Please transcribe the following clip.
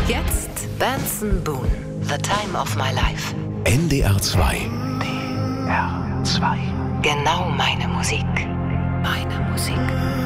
Jetzt Benson Boone, The Time of My Life. NDR 2. NDR 2. Genau meine Musik. Meine Musik.